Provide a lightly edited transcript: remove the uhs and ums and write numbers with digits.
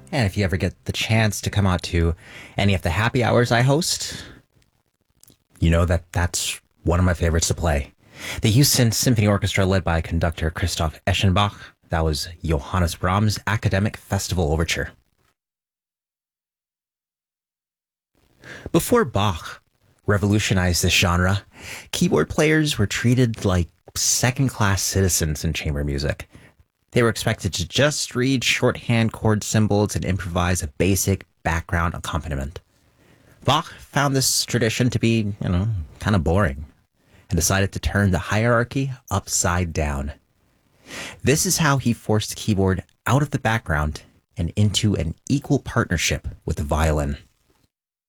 And if you ever get the chance to come out to any of the happy hours I host, you know that that's one of my favorites to play. The Houston Symphony Orchestra, led by conductor Christoph Eschenbach. That was Johannes Brahms' Academic Festival Overture. Before Bach revolutionized this genre, keyboard players were treated like second-class citizens in chamber music. They were expected to just read shorthand chord symbols and improvise a basic background accompaniment. Bach found this tradition to be, kind of boring and decided to turn the hierarchy upside down. This is how he forced the keyboard out of the background and into an equal partnership with the violin.